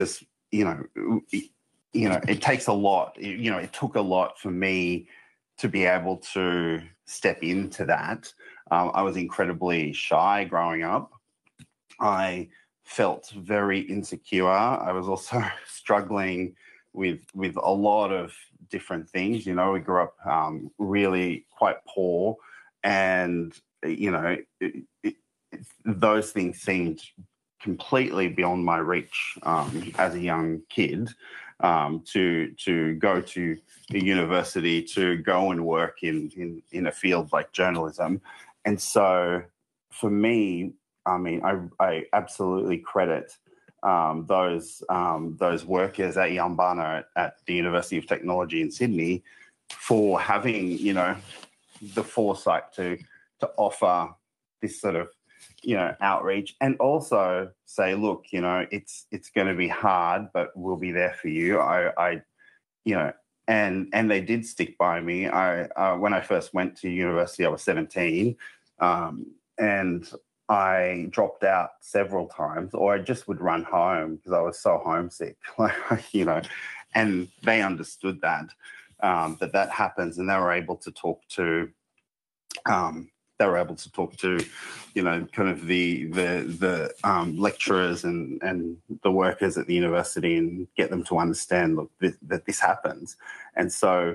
just, it takes a lot. It took a lot for me to be able to step into that. I was incredibly shy growing up. I felt very insecure. I was also struggling with a lot of different things. We grew up really quite poor, and those things seemed completely beyond my reach as a young kid. To go to a university, to go and work in a field like journalism. And so for me, I absolutely credit those workers at Yumbana at the University of Technology in Sydney for having, the foresight to offer this sort of, outreach, and also say, look, it's going to be hard, but we'll be there for you. And they did stick by me. When I first went to university, I was 17, and I dropped out several times, or I just would run home because I was so homesick, and they understood that happens, and they were able to talk to, kind of the lecturers and the workers at the university, and get them to understand, look, that this happens. And so,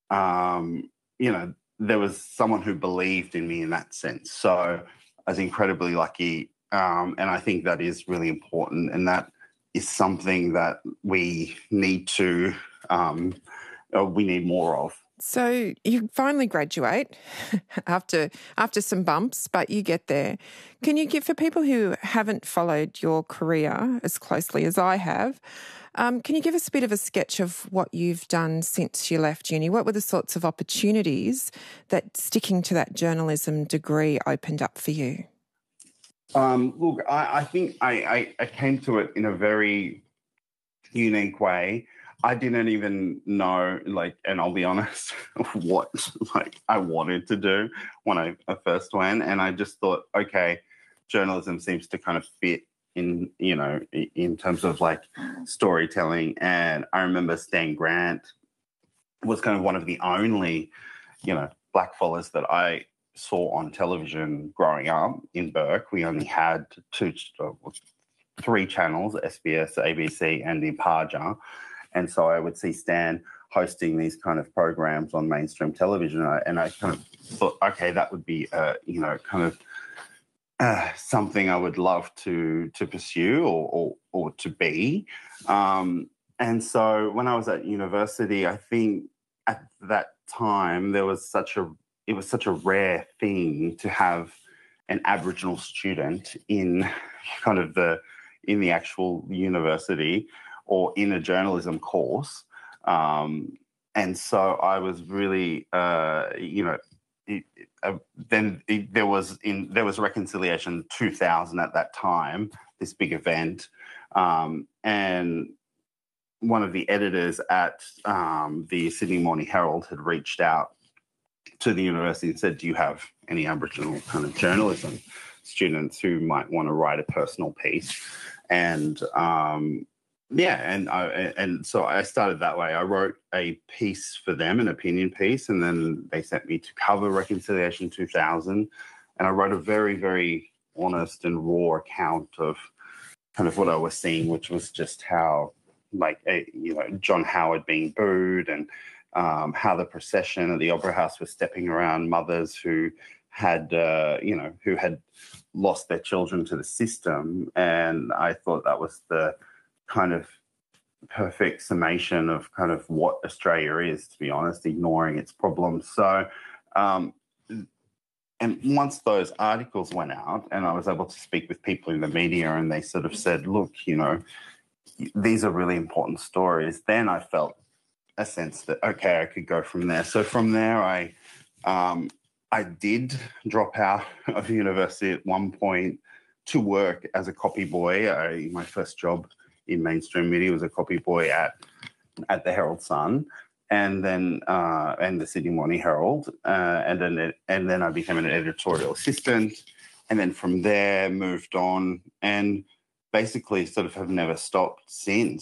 there was someone who believed in me in that sense. So I was incredibly lucky, and I think that is really important, and that is something that we need to we need more of. So you finally graduate after some bumps, but you get there. Can you give, for people who haven't followed your career as closely as I have, can you give us a bit of a sketch of what you've done since you left uni? What were the sorts of opportunities that sticking to that journalism degree opened up for you? Look, I think I came to it in a very unique way. I didn't even know, and I'll be honest, what I wanted to do when I first went, and I just thought, okay, journalism seems to kind of fit in, in terms of storytelling. And I remember Stan Grant was kind of one of the only, blackfellas that I saw on television growing up in Bourke. We only had three channels: SBS, ABC, and Impaja. And so I would see Stan hosting these kind of programs on mainstream television, and I kind of thought, okay, that would be, something I would love to pursue or to be. And so when I was at university, I think at that time it was such a rare thing to have an Aboriginal student in kind of in the actual university, or in a journalism course. And so I was really, there was Reconciliation 2000 at that time, this big event. And one of the editors at the Sydney Morning Herald had reached out to the university and said, do you have any Aboriginal kind of journalism students who might want to write a personal piece? And and so I started that way. I wrote a piece for them, an opinion piece, and then they sent me to cover Reconciliation 2000. And I wrote a very, very honest and raw account of kind of what I was seeing, which was just how, John Howard being booed, and how the procession at the Opera House was stepping around mothers who had lost their children to the system. And I thought that was the kind of perfect summation of kind of what Australia is, to be honest, ignoring its problems. So, and once those articles went out and I was able to speak with people in the media, and they sort of said, look, these are really important stories, then I felt a sense that, okay, I could go from there. So from there, I did drop out of university at one point to work as a copy boy. My first job in mainstream media was a copy boy at the Herald Sun, and then and the Sydney Morning Herald, and then I became an editorial assistant, and then from there moved on. And basically sort of have never stopped since.